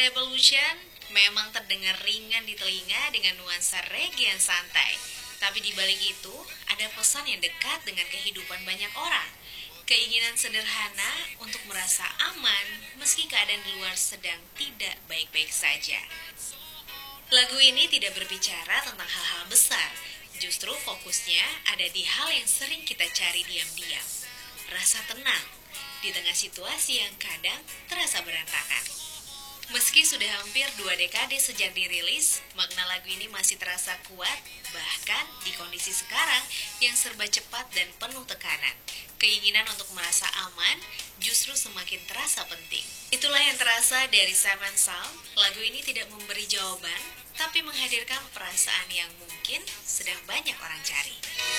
Revolution memang terdengar ringan di telinga dengan nuansa reggae yang santai. Tapi di balik itu, ada pesan yang dekat dengan kehidupan banyak orang. Keinginan sederhana untuk merasa aman meski keadaan di luar sedang tidak baik-baik saja. Lagu ini tidak berbicara tentang hal-hal besar. Justru fokusnya ada di hal yang sering kita cari diam-diam. Rasa tenang di tengah situasi yang kadang terasa berantakan. Meski sudah hampir 2 dekade sejak dirilis, makna lagu ini masih terasa kuat, bahkan di kondisi sekarang yang serba cepat dan penuh tekanan. Keinginan untuk merasa aman justru semakin terasa penting. Itulah yang terasa dari Seven Sound. Lagu ini tidak memberi jawaban, tapi menghadirkan perasaan yang mungkin sedang banyak orang cari.